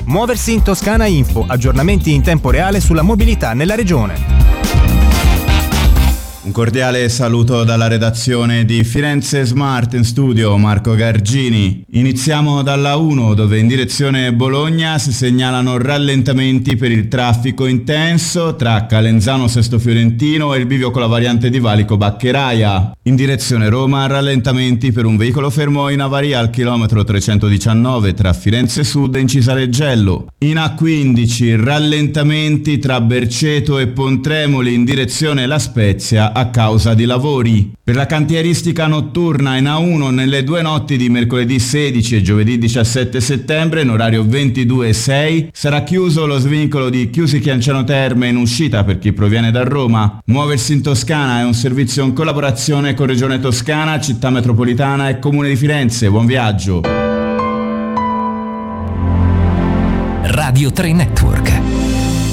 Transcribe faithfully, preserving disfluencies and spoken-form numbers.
Muoversi in Toscana Info, aggiornamenti in tempo reale sulla mobilità nella regione. Un cordiale saluto dalla redazione di Firenze Smart, in studio Marco Gargini. Iniziamo dalla uno, dove in direzione Bologna si segnalano rallentamenti per il traffico intenso tra Calenzano Sesto Fiorentino e il bivio con la variante di Valico Baccheraia. In direzione Roma rallentamenti per un veicolo fermo in avaria al chilometro trecentodiciannove tra Firenze Sud e Incisaleggello. In A quindici rallentamenti tra Berceto e Pontremoli in direzione La Spezia a causa di lavori. Per la cantieristica notturna in A uno nelle due notti di mercoledì sedici e giovedì diciassette settembre in orario ventidue e sei sarà chiuso lo svincolo di Chiusi Chianciano Terme in uscita per chi proviene da Roma. Muoversi in Toscana è un servizio in collaborazione con Regione Toscana, Città Metropolitana e Comune di Firenze. Buon viaggio. Radio tre Network.